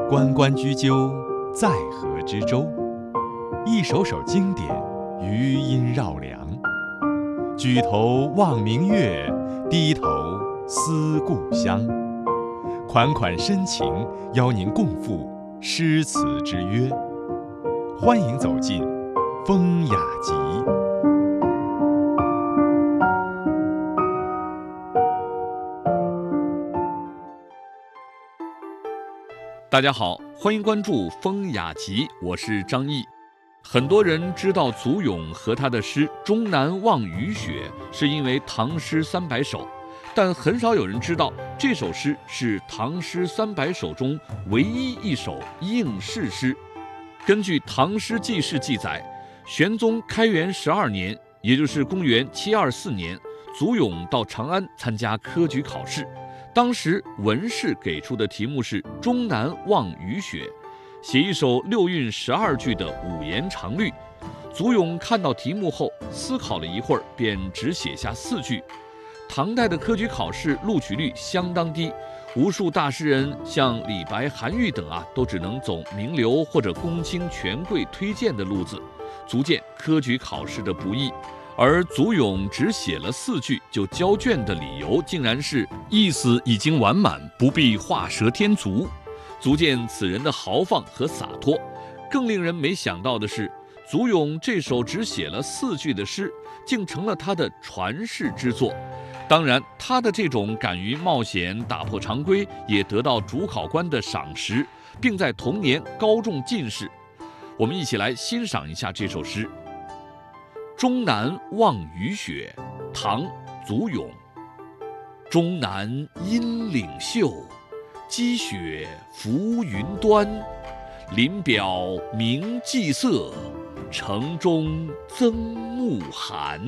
关关雎鸠，在河之洲。一首首经典，余音绕梁。举头望明月，低头思故乡。款款深情，邀您共赴诗词之约。欢迎走进风雅集。 大家好，欢迎关注风雅集，我是张毅。很多人知道祖咏和他的诗《终南望雨雪》是因为唐诗300首，但很少有人知道这首诗是唐诗300首中唯一一首应试诗。根据《唐诗纪事》记载，玄宗开元12年，也就是公元724年，祖咏到长安参加科举考试。当时文士给出的题目是《终南望雨雪》，写一首6韵12句的5言长律。祖咏看到题目后思考了一会儿，便只写下4句。唐代的科举考试录取率相当低，无数大诗人像李白、韩愈等都只能走名流或者公卿权贵推荐的路子，足见科举考试的不易。而祖咏只写了4句就交卷的理由，竟然是意思已经完满，不必画蛇添足，足见此人的豪放和洒脱。更令人没想到的是，祖咏这首只写了4句的诗，竟成了他的传世之作。当然，他的这种敢于冒险、打破常规，也得到主考官的赏识，并在同年高中进士。我们一起来欣赏一下这首诗。终南望雨雪，唐·祖咏。终南阴岭秀，积雪浮云端。林表明霁色，城中增暮寒。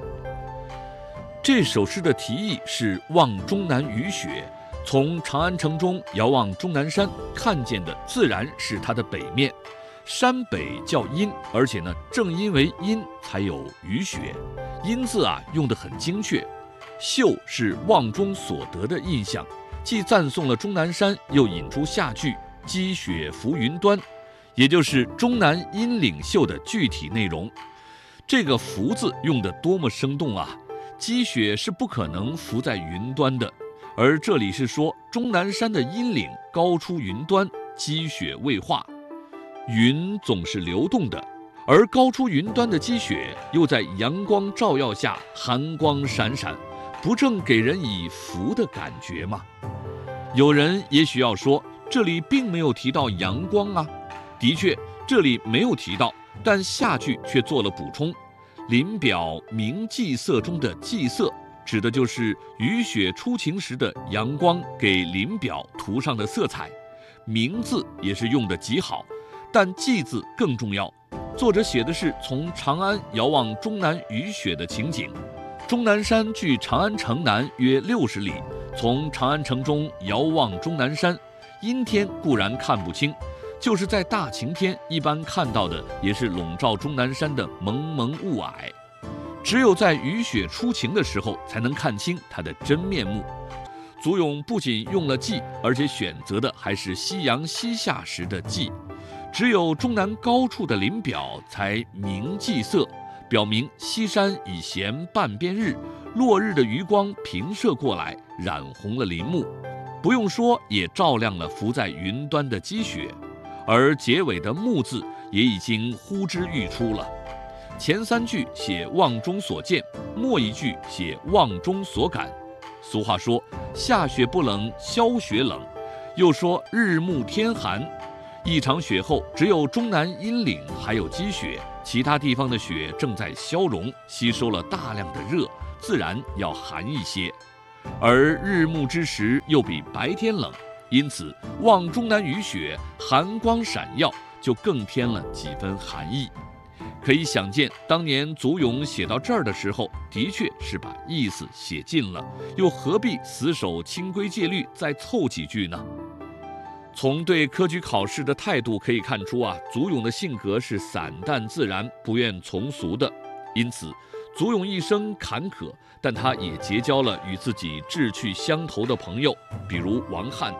这首诗的题意是望终南雨雪，从长安城中遥望终南山，看见的自然是它的北面。山北叫阴，而且正因为阴才有雨雪。阴字用得很精确。秀是望中所得的印象，既赞颂了终南山，又引出下句积雪浮云端，也就是终南阴岭秀的具体内容。这个浮字用得多么生动啊！积雪是不可能浮在云端的，而这里是说终南山的阴岭高出云端，积雪未化。云总是流动的，而高出云端的积雪又在阳光照耀下寒光闪闪，不正给人以浮的感觉吗？有人也许要说，这里并没有提到阳光啊。的确，这里没有提到，但下句却做了补充。林表明霁色中的霁色，指的就是雨雪初晴时的阳光给林表涂上的色彩。明字也是用得极好，但霁字更重要。作者写的是从长安遥望终南雨雪的情景。终南山距长安城南约60里，从长安城中遥望终南山，阴天固然看不清，就是在大晴天，一般看到的也是笼罩终南山的蒙蒙雾霭。只有在雨雪初晴的时候，才能看清它的真面目。祖咏不仅用了霁，而且选择的还是夕阳西下时的霁。只有终南高处的林表才明霁色，表明西山已衔半边日，落日的余光平射过来，染红了林木，不用说也照亮了浮在云端的积雪。而结尾的暮字也已经呼之欲出了。前3句写望中所见，末一句写望中所感。俗话说下雪不冷，消雪冷，又说日暮天寒。一场雪后，只有终南阴岭还有积雪，其他地方的雪正在消融，吸收了大量的热，自然要寒一些。而日暮之时又比白天冷，因此望终南雨雪，寒光闪耀，就更添了几分寒意。可以想见，当年祖咏写到这儿的时候，的确是把意思写尽了，又何必死守清规戒律，再凑几句呢？从对科举考试的态度可以看出祖咏的性格是散淡自然，不愿从俗的。因此，祖咏一生坎坷，但他也结交了与自己志趣相投的朋友，比如王翰。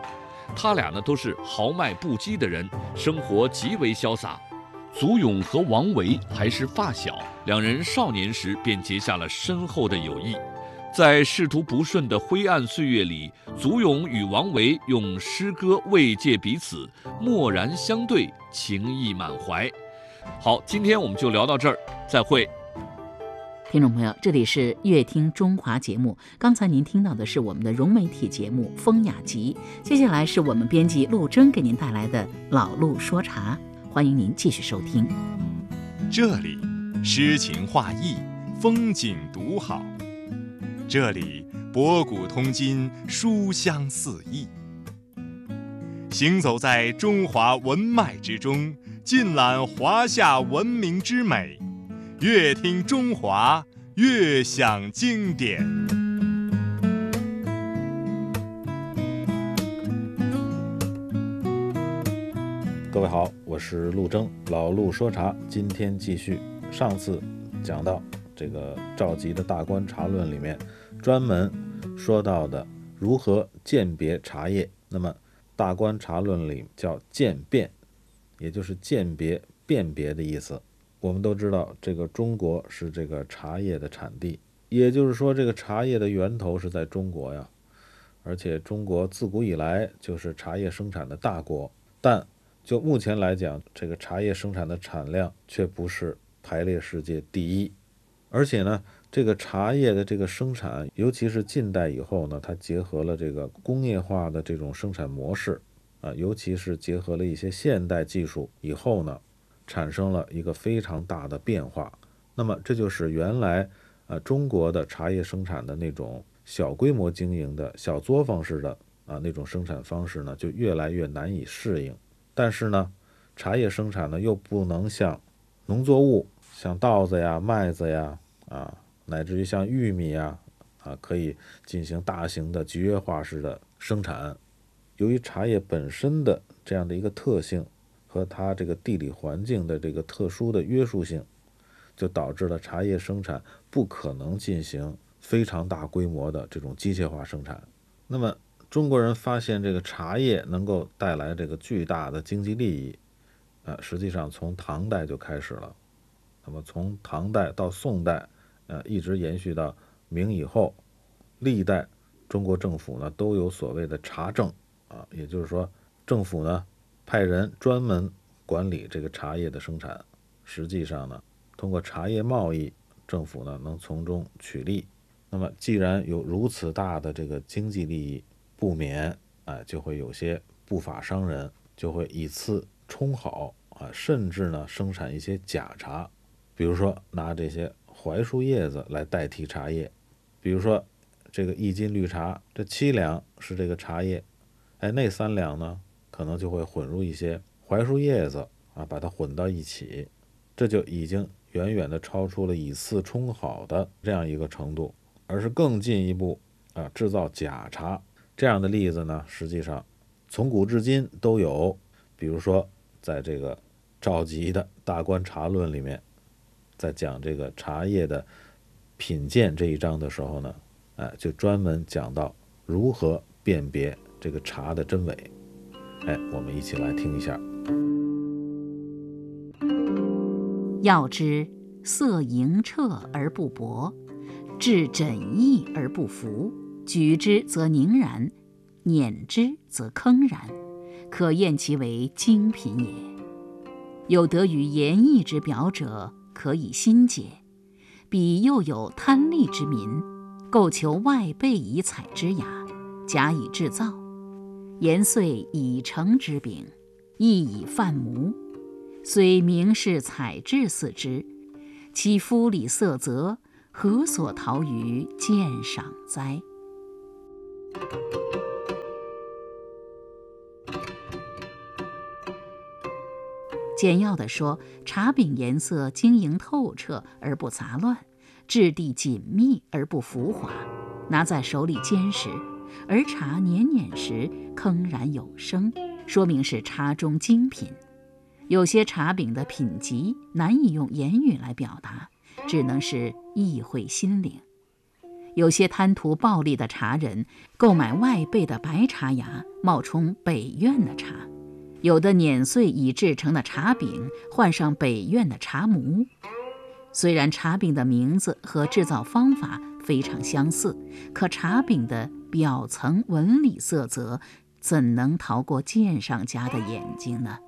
他俩呢都是豪迈不羁的人，生活极为潇洒。祖咏和王维还是发小，两人少年时便结下了深厚的友谊。在仕途不顺的灰暗岁月里，祖咏与王维用诗歌慰藉彼此，默然相对，情意满怀。好，今天我们就聊到这儿，再会。 听众朋友，这里是乐听中华节目，刚才您听到的是我们的融媒体节目《风雅集》，接下来是我们编辑陆征给您带来的老陆说茶，欢迎您继续收听。 这里诗情画意，风景独好，这里博古通今，书香四溢。行走在中华文脉之中，尽览华夏文明之美，乐听中华，乐享经典。 各位好，我是陆征，老陆说茶，今天继续。上次讲到这个赵佶的《大观茶论》里面专门说到的如何鉴别茶叶，那么《大观茶论》里叫鉴辨，也就是鉴别辨别的意思。我们都知道这个中国是这个茶叶的产地，也就是说这个茶叶的源头是在中国呀，而且中国自古以来就是茶叶生产的大国，但就目前来讲，这个茶叶生产的产量却不是排列世界第一。而且呢，这个茶叶的这个生产，尤其是近代以后呢，它结合了这个工业化的这种生产模式尤其是结合了一些现代技术以后呢，产生了一个非常大的变化。那么这就使原来中国的茶叶生产的那种小规模经营的小作坊式的那种生产方式呢，就越来越难以适应。但是呢，茶叶生产呢又不能像农作物，像稻子呀、麦子呀乃至于像玉米呀可以进行大型的集约化式的生产。由于茶叶本身的这样的一个特性和它这个地理环境的这个特殊的约束性，就导致了茶叶生产不可能进行非常大规模的这种机械化生产。那么中国人发现这个茶叶能够带来这个巨大的经济利益实际上从唐代就开始了。那么从唐代到宋代一直延续到明以后，历代中国政府呢都有所谓的茶政也就是说政府呢派人专门管理这个茶叶的生产。实际上呢，通过茶叶贸易，政府呢能从中取利。那么既然有如此大的这个经济利益，不免就会有些不法商人就会以次充好甚至呢生产一些假茶，比如说拿这些槐树叶子来代替茶叶。比如说这个1斤绿茶，这7两是这个茶叶，那3两呢可能就会混入一些槐树叶子把它混到一起，这就已经远远的超出了以次充好的这样一个程度，而是更进一步制造假茶。这样的例子呢，实际上从古至今都有。比如说在这个赵佶的《大观茶论》里面，在讲这个茶叶的品鉴这一章的时候呢就专门讲到如何辨别这个茶的真伪。我们一起来听一下。 要知色莹澈而不薄，质轸易而不浮，举之则凝然，捻之则铿然，可验其为精品也。有得于言义之表者，可以心解。彼又有贪利之民，购求外备以采之雅，假以制造，研遂以成之饼，亦以贩模。虽明是采制似之，其肤里色泽，何所逃于鉴赏哉？简要地说，茶饼颜色晶莹透彻而不杂乱，质地紧密而不浮华，拿在手里坚实，而茶捻捻时铿然有声，说明是茶中精品。有些茶饼的品级难以用言语来表达，只能是意会心领。 有些贪图暴利的茶人购买外备的白茶芽，冒充北院的茶；有的碾碎已制成的茶饼，换上北院的茶模。虽然茶饼的名字和制造方法非常相似，可茶饼的表层纹理色泽怎能逃过鉴赏家的眼睛呢？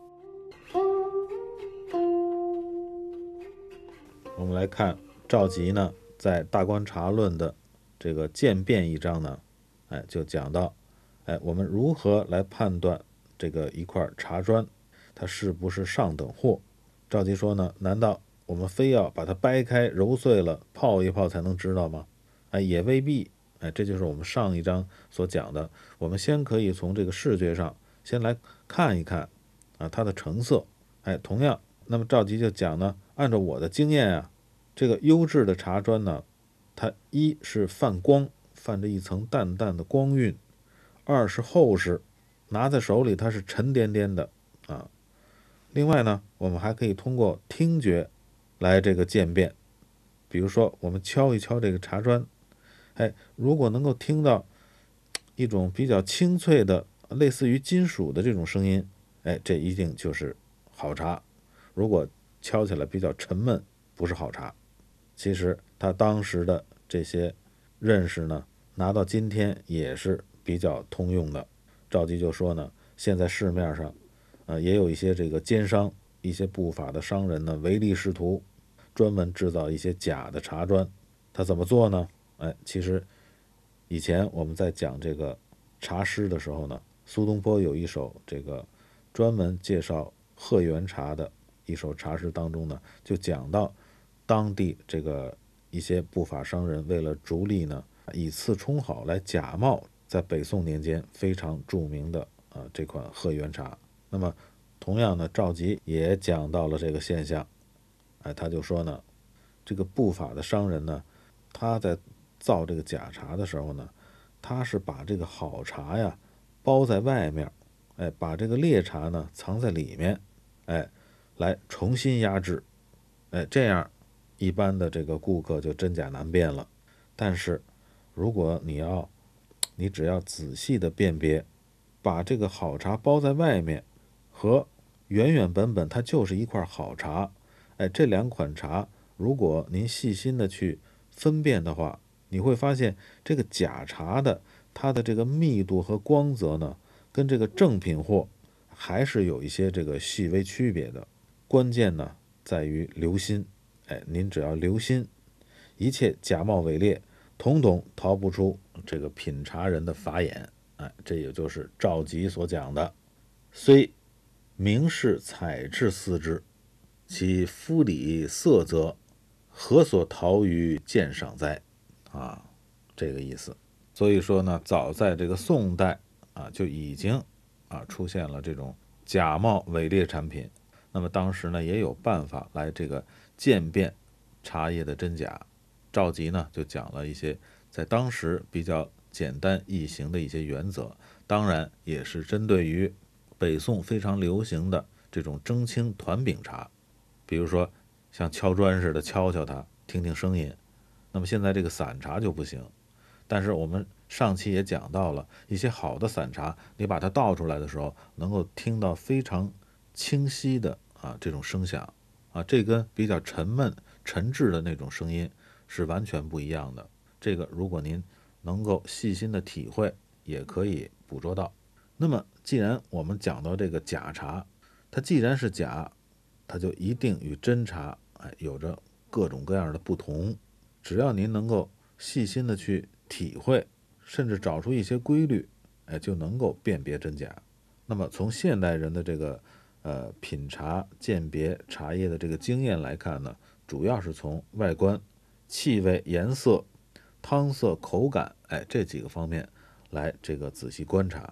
我们来看赵佶呢，在《大观察论》的这个渐变一章呢，就讲到，我们如何来判断这个一块茶砖，它是不是上等货？赵佶说呢，难道我们非要把它掰开、揉碎了、泡一泡才能知道吗？也未必。这就是我们上一章所讲的，我们先可以从这个视觉上先来看一看它的成色。同样，那么赵佶就讲呢，按照我的经验啊，这个优质的茶砖呢，它一是泛光，泛着一层淡淡的光晕；二是厚实，拿在手里它是沉甸甸的啊。另外呢，我们还可以通过听觉来这个鉴辨，比如说我们敲一敲这个茶砖，如果能够听到一种比较清脆的类似于金属的这种声音，这一定就是好茶。如果敲起来比较沉闷，不是好茶。其实他当时的这些认识呢，拿到今天也是比较通用的。赵佶就说呢，现在市面上也有一些这个奸商，一些不法的商人呢，唯利是图，专门制造一些假的茶砖。他怎么做呢？其实以前我们在讲这个茶诗的时候呢，苏东坡有一首这个专门介绍鹤园茶的一首茶诗当中呢，就讲到当地这个一些不法商人为了逐利呢，以次充好来假冒在北宋年间非常著名的这款鹤园茶。那么同样呢，赵佶也讲到了这个现象。他就说呢，这个不法的商人呢，他在造这个假茶的时候呢，他是把这个好茶呀包在外面，把这个劣茶呢藏在里面，来重新压制，这样一般的这个顾客就真假难辨了。但是如果你只要仔细的辨别，把这个好茶包在外面和原原本本它就是一块好茶，这两款茶如果您细心的去分辨的话，你会发现这个假茶的它的这个密度和光泽呢，跟这个正品货还是有一些这个细微区别的。关键呢在于留心，您只要留心，一切假冒伪劣统统逃不出这个品茶人的法眼。这也就是赵佶所讲的，虽明是采制似之，其肤里色泽何所逃于鉴赏哉？这个意思。所以说呢，早在这个宋代就已经出现了这种假冒伪劣产品。那么当时呢，也有办法来这个鉴辨茶叶的真假。赵佶呢就讲了一些在当时比较简单易行的一些原则，当然也是针对于北宋非常流行的这种蒸青团饼茶，比如说像敲砖似的敲敲它，听听声音。那么现在这个散茶就不行，但是我们上期也讲到了一些好的散茶，你把它倒出来的时候，能够听到非常清晰的这种声响这跟比较沉闷沉滞的那种声音是完全不一样的。这个如果您能够细心的体会，也可以捕捉到。那么既然我们讲到这个假茶，它既然是假，它就一定与真茶有着各种各样的不同。只要您能够细心的去体会，甚至找出一些规律，就能够辨别真假。那么从现代人的这个品茶鉴别茶叶的这个经验来看呢，主要是从外观、气味、颜色、汤色、口感这几个方面来这个仔细观察。